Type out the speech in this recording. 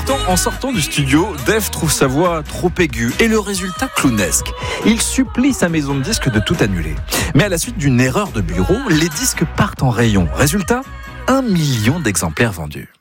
Pourtant, en sortant du studio, Dave trouve sa voix trop aiguë et le résultat clownesque. Il supplie sa maison de disques de tout annuler. Mais à la suite d'une erreur de bureau, les disques partent en rayon. Résultat, 1 million d'exemplaires vendus.